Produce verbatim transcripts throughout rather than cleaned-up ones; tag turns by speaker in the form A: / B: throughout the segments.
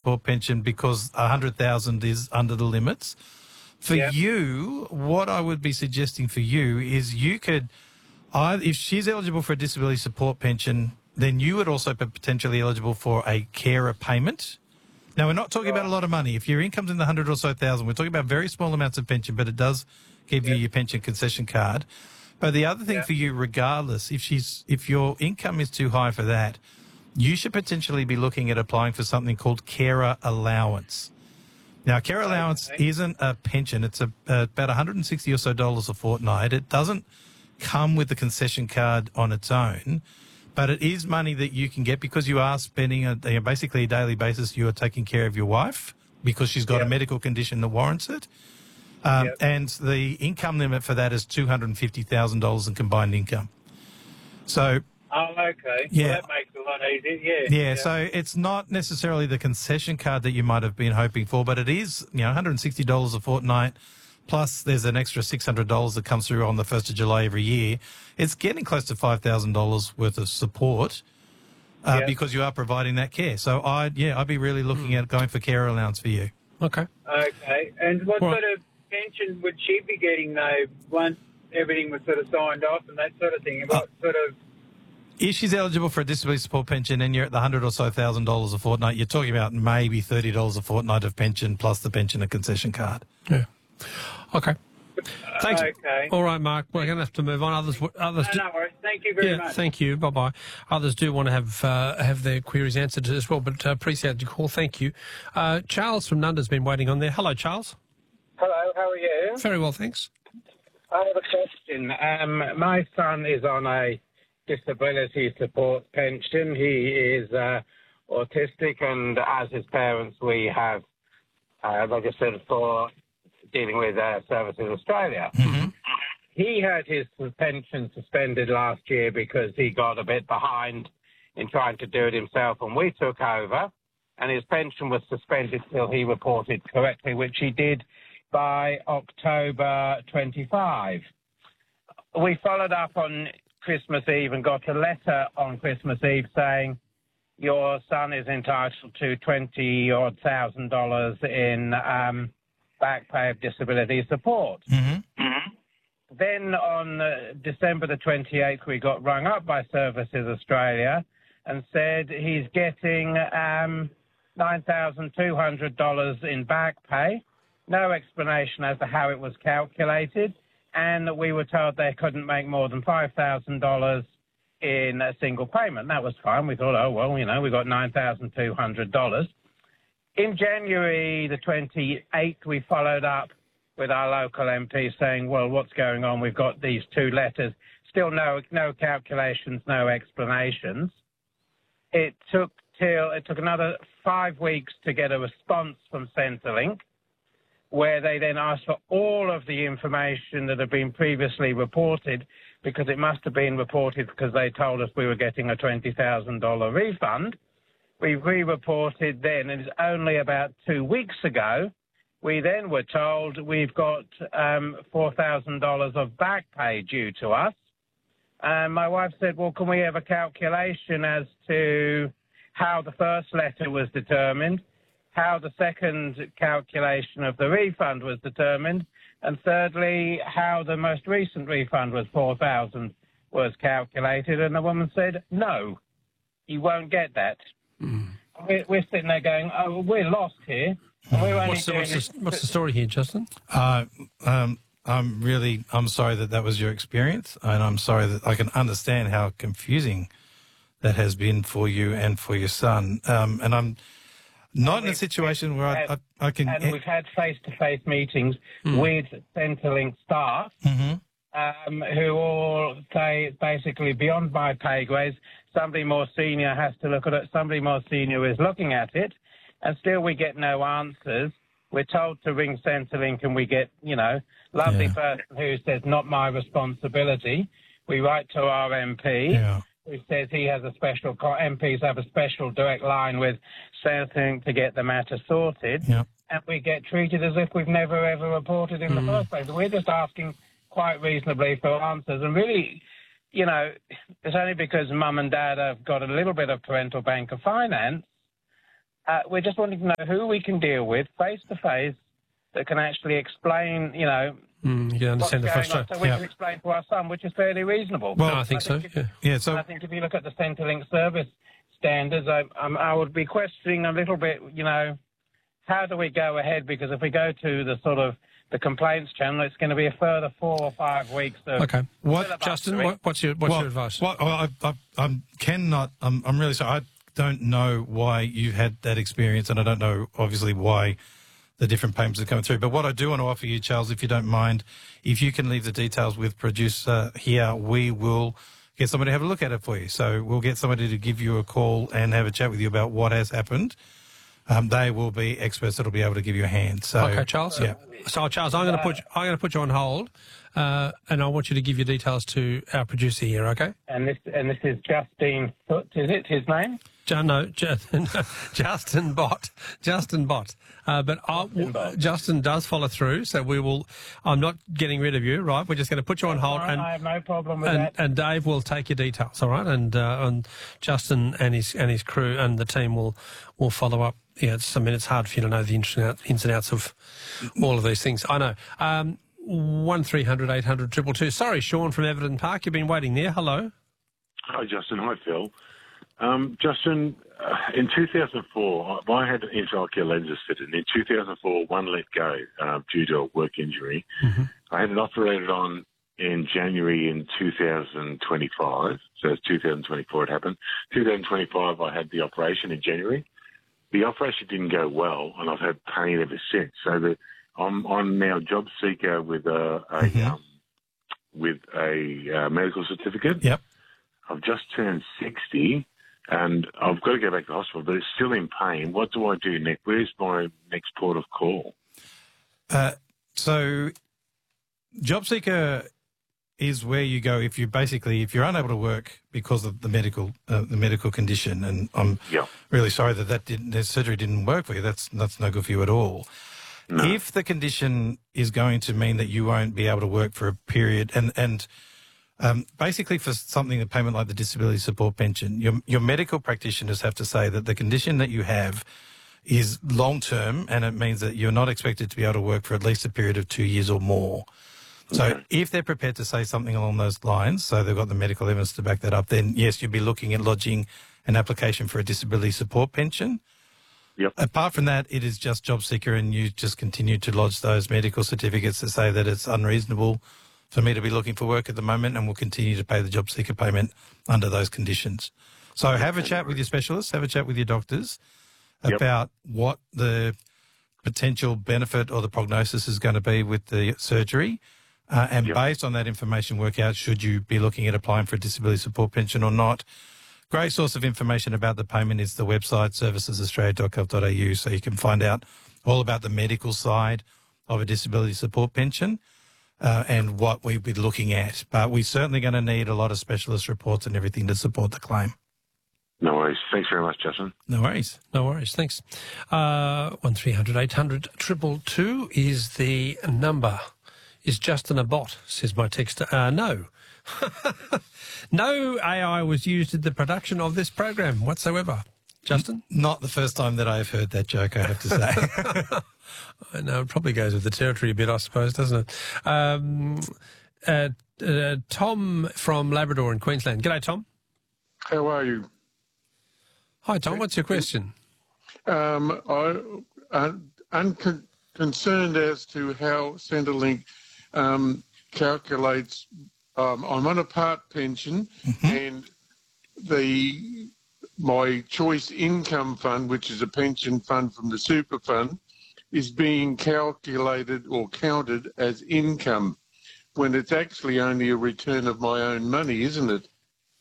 A: support pension because one hundred thousand dollars is under the limits. For
B: Yep.
A: you, what I would be suggesting for you is you could, either, if she's eligible for a disability support pension, then you would also be potentially eligible for a carer payment. Now, we're not talking about a lot of money. If your income's in the hundred or so thousand, we're talking about very small amounts of pension, but it does give you your pension concession card. But the other thing
B: Yeah.
A: for you, regardless, if she's if your income is too high for that, you should potentially be looking at applying for something called carer allowance. Now, care allowance
B: Okay.
A: isn't a pension. It's a, uh, about one hundred sixty or so dollars a fortnight. It doesn't come with the concession card on its own, but it is money that you can get because you are spending a, you know, basically a daily basis. You are taking care of your wife because she's got
B: Yep.
A: a medical condition that warrants it. Um,
B: Yep.
A: And the income limit for that is two hundred fifty thousand dollars in combined income. So,
B: Oh, okay.
A: Yeah.
B: Well, that makes it a lot easier. Yeah.
A: yeah, so it's not necessarily the concession card that you might have been hoping for, but it is, you know, one hundred sixty dollars a fortnight, plus there's an extra six hundred dollars that comes through on the first of July every year. It's getting close to five thousand dollars worth of support uh,
B: Yeah.
A: because you are providing that care. So, I'd, yeah, I'd be really looking at going for care allowance for you.
C: Okay.
B: Okay. And what
C: Right.
B: sort of pension would she be getting, though, once everything was sort of signed off and that sort of thing? And what sort of...
A: If she's eligible for a disability support pension and you're at the hundred or so thousand dollars a fortnight, you're talking about maybe thirty dollars a fortnight of pension plus the pension and concession card.
C: Yeah. Okay. Thanks.
B: Okay.
C: All right, Mark. We're going to have to move on. Others, others.
B: No,
C: do-
B: no worries. Thank you very
C: yeah.
B: much.
C: Thank you. Bye bye. Others do want to have uh, have their queries answered as well, but uh, appreciate your call. Thank you. Uh, Charles from Nunda's been waiting on there. Hello, Charles.
D: Hello, how are you?
C: Very well, thanks.
D: I have a question. Um, my son is on a disability support pension. He is uh, autistic, and as his parents, we have uh, registered for dealing with uh, Services Australia.
A: Mm-hmm.
D: He had his pension suspended last year because he got a bit behind in trying to do it himself, and we took over, and his pension was suspended till he reported correctly, which he did by October twenty-fifth. We followed up on Christmas Eve and got a letter on Christmas Eve saying your son is entitled to twenty odd thousand dollars in um, back pay of disability support.
A: Mm-hmm.
D: Then on uh, December the twenty-eighth, we got rung up by Services Australia and said he's getting um, nine thousand two hundred dollars in back pay. No explanation as to how it was calculated. And we were told they couldn't make more than five thousand dollars in a single payment. That was fine. We thought, oh, well, you know, we got nine thousand two hundred dollars. In January the twenty-eighth, we followed up with our local M P saying, well, what's going on? We've got these two letters. Still no no calculations, no explanations. It took till it took another five weeks to get a response from Centrelink, where they then asked for all of the information that had been previously reported, because it must have been reported because they told us we were getting a twenty thousand dollars refund. We re-reported then, and it's only about two weeks ago, we then were told we've got um, four thousand dollars of back pay due to us. And my wife said, well, can we have a calculation as to how the first letter was determined, how the second calculation of the refund was determined, and thirdly, how the most recent refund was four thousand dollars was calculated. And the woman said, no, you won't get that.
C: Mm.
D: We're, we're sitting there going, oh, we're lost here. And we're only
C: What's the,
D: doing
C: what's,
D: this-
C: the, what's the story here, Justin?
A: Uh, um, I'm really, I'm sorry that that was your experience, and I'm sorry that I can understand how confusing that has been for you and for your son. Um, and I'm not in a situation where I, I, I can...
D: And we've had face-to-face meetings
C: Mm.
D: with Centrelink staff
A: Mhm.
D: um, who all say it's basically beyond my pay grades. Somebody more senior has to look at it. Somebody more senior is looking at it. And still we get no answers. We're told to ring Centrelink and we get, you know, lovely
A: Yeah.
D: person who says, not my responsibility. We write to our M P.
A: Yeah.
D: Who says he has a special, M Ps have a special direct line with Centrelink to get the matter sorted.
A: Yeah.
D: And we get treated as if we've never, ever reported in the first place. We're just asking quite reasonably for answers. And really, you know, it's only because mum and dad have got a little bit of parental bank of finance Uh, we're just wanting to know who we can deal with face to face that can actually explain, you know,
C: Mm, you can understand the
D: what's going on,
C: frustration.
D: so we
C: Yeah.
D: can explain to our son, which is fairly reasonable.
C: Well, I think
D: I
C: so.
D: think
C: Yeah.
A: Yeah, so
D: I think if you look at the Centrelink service standards, I, um, I would be questioning a little bit, you know, how do we go ahead? Because if we go to the sort of the complaints channel, it's going to be a further four or five weeks of
C: Okay. What,
D: filibustering.
C: Justin? What, what's your what's
A: well,
C: your advice?
A: Well, I, I, I cannot. I'm, I'm really sorry. I don't know why you had that experience, and I don't know, obviously, why the different payments are coming through. But what I do want to offer you, Charles, if you don't mind, if you can leave the details with producer here, we will get somebody to have a look at it for you. So we'll get somebody to give you a call and have a chat with you about what has happened. Um, they will be experts that will be able to give you a hand. So,
C: Okay, Charles.
A: Yeah.
C: So, Charles, I'm going to put you, I'm going to put you on hold, uh, and I want you to give your details to our producer here. Okay?
D: And this and this is Justine Foot, is it his name?
C: Ju- no, Ju- Justin Bott. Justin Bott. Uh, but I,
D: Justin Bott.
C: Justin does follow through, so we will. I'm not getting rid of you, right? We're just going to put you on hold,
D: All right,
C: and
D: I have no problem with
C: and,
D: that.
C: and Dave will take your details. All right, and uh, and Justin and his and his crew and the team will will follow up. Yeah, it's, I mean, it's hard for you to know the ins and out- ins and outs of all of these things. I know. Um, one three hundred eight hundred two two two. Sorry, Sean from Everton Park. You've been waiting there. Hello.
E: Hi, Justin. Hi, Phil. Um, Justin, uh, in two thousand four, I had intraocular lenses fitted. In two thousand four, one let go uh, due to a work injury.
C: Mm-hmm.
E: I had it operated on in January in two thousand twenty-five. So it's two thousand twenty-four it happened. two thousand twenty-five, I had the operation in January. The operation didn't go well, and I've had pain ever since. So the, I'm on now job seeker with a, a
A: Mhm.
E: um, with a uh, medical certificate.
A: Yep.
E: I've just turned sixty, and I've got to go back to the hospital, but it's still in pain. What do I do next? Where's my next port of call?
A: Uh, so, JobSeeker is where you go if you basically if you're unable to work because of the medical uh, the medical condition. And I'm
E: Yeah.
A: really sorry that that didn't that surgery didn't work for you. That's that's no good for you at all.
E: No.
A: If the condition is going to mean that you won't be able to work for a period, and and um, basically for something, a payment like the disability support pension, your your medical practitioners have to say that the condition that you have is long term, and it means that you're not expected to be able to work for at least a period of two years or more. So
E: Okay.
A: if they're prepared to say something along those lines, so they've got the medical evidence to back that up, then yes, you'd be looking at lodging an application for a disability support pension.
E: Yep.
A: Apart from that, it is just job seeker, and you just continue to lodge those medical certificates to say that it's unreasonable for me to be looking for work at the moment, and we'll continue to pay the job seeker payment under those conditions. So have a chat with your specialists, have a chat with your doctors
E: Yep.
A: about what the potential benefit or the prognosis is going to be with the surgery. Uh, and
E: Yep.
A: based on that information, work out should you be looking at applying for a disability support pension or not. Great source of information about the payment is the website services australia dot gov dot a u, so you can find out all about the medical side of a disability support pension uh, and what we'd be looking at. But we're certainly going to need a lot of specialist reports and everything to support the claim.
E: No worries. Thanks very much, Justin.
A: No worries.
C: No worries, thanks. Uh, one three hundred eight hundred two two two is the number. Is Justin a bot, says my texter. Uh, no. No A I was used in the production of this program whatsoever. Justin?
A: Not the first time that I've heard that joke, I have to say.
C: I know, it probably goes with the territory a bit, I suppose, doesn't it? Um, uh, uh, Tom from Labrador in Queensland. G'day, Tom.
F: How are you?
C: Hi, Tom. What's your question?
F: Um, I, I'm uncon- concerned as to how Centrelink um, calculates. Um, I'm on a part pension,
A: Mm-hmm.
F: and the my choice income fund, which is a pension fund from the super fund, is being calculated or counted as income when it's actually only a return of my own money, isn't it?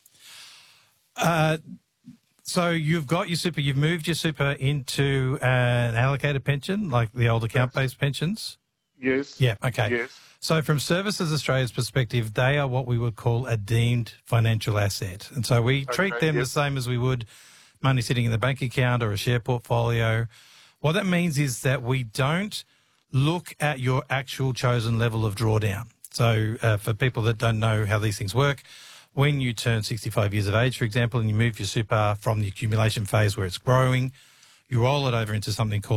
A: Uh, so you've got your super, you've moved your super into an allocated pension, like the old account-based pensions?
F: Yes.
A: Yeah, okay.
F: Yes.
A: So from Services Australia's perspective, they are what we would call a deemed financial asset. And so we treat
F: Okay,
A: them
F: yep.
A: the same as we would money sitting in the bank account or a share portfolio. What that means is that we don't look at your actual chosen level of drawdown. So uh, for people that don't know how these things work, when you turn sixty-five years of age, for example, and you move your super from the accumulation phase where it's growing, you roll it over into something called